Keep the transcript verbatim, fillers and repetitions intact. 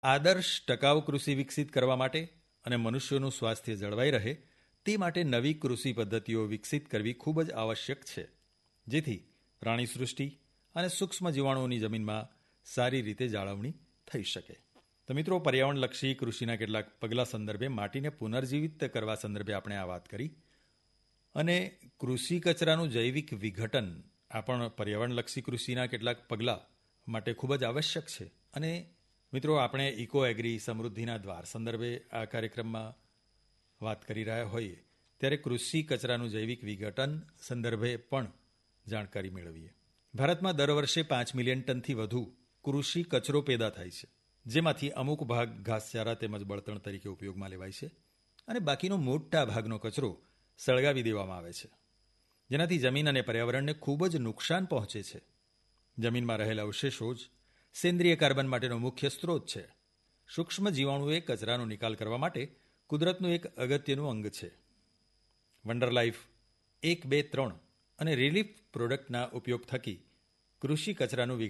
આદર્શ ટકાઉ કૃષિ વિકસિત કરવા માટે અને મનુષ્યોનું સ્વાસ્થ્ય જળવાઈ રહે તે માટે નવી કૃષિ પદ્ધતિઓ વિકસિત કરવી ખૂબ જ આવશ્યક છે, જેથી પ્રાણીસૃષ્ટિ અને સૂક્ષ્મ જીવાણુઓની જમીનમાં સારી રીતે જાળવણી થઈ શકે. તો મિત્રો, પર્યાવરણલક્ષી કૃષિના કેટલાક પગલાં સંદર્ભે માટીને પુનર્જીવિત કરવા સંદર્ભે આપણે આ વાત કરી. અને કૃષિ કચરાનું જૈવિક વિઘટન આ પણ પર્યાવરણલક્ષી કૃષિના કેટલાક પગલાં માટે ખૂબ જ આવશ્યક છે. અને મિત્રો, આપણે ઇકો એગ્રી સમૃદ્ધિના દ્વાર સંદર્ભે આ કાર્યક્રમમાં વાત કરી રહ્યા હોઈએ ત્યારે કૃષિ કચરાનું જૈવિક વિઘટન સંદર્ભે પણ જાણકારી મેળવીએ. ભારતમાં દર વર્ષે પાંચ મિલિયન ટનથી વધુ કૃષિ કચરો પેદા થાય છે, જેમાંથી અમુક ભાગ ઘાસચારા તેમજ બળતણ તરીકે ઉપયોગમાં લેવાય છે અને બાકીનો મોટા ભાગનો કચરો સળગાવી દેવામાં આવે છે, જેનાથી જમીન અને પર્યાવરણને ખૂબ જ નુકસાન પહોંચે છે. જમીનમાં રહેલા અવશેષો જ સેન્દ્રિય કાર્બન માટેનો મુખ્ય સ્ત્રોત છે. સૂક્ષ્મ જીવાણુએ કચરાનો નિકાલ કરવા માટે કુદરતનું એક અગત્યનું અંગ છે. વન્ડરલાઇફ એક બે ત્રણ અને રિલીફ પ્રોડક્ટના ઉપયોગ થકી કૃષિ કચરાનું